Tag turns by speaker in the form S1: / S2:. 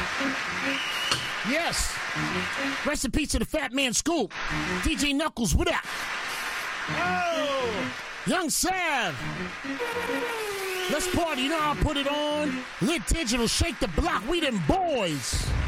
S1: Yes. Rest in peace to the Fat Man Scoop. DJ Knuckles, what up? Oh. Young Sav. Let's party, you know how I put it on. Lit Digital, shake the block, we them boys.